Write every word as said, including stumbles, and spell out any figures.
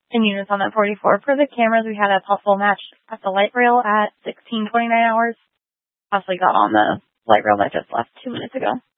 in units on that forty-four. For the cameras, we had a possible match at the light rail at sixteen twenty-nine hours. Possibly got on the light rail that just left two minutes ago.